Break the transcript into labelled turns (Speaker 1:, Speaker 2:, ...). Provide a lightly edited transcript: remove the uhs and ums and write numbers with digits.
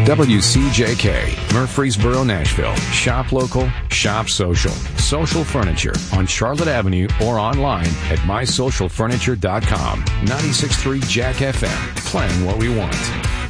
Speaker 1: WCJK, Murfreesboro, Nashville. Shop local, shop social. Social Furniture on Charlotte Avenue or online at mysocialfurniture.com. 96.3 Jack FM. Playing what we want.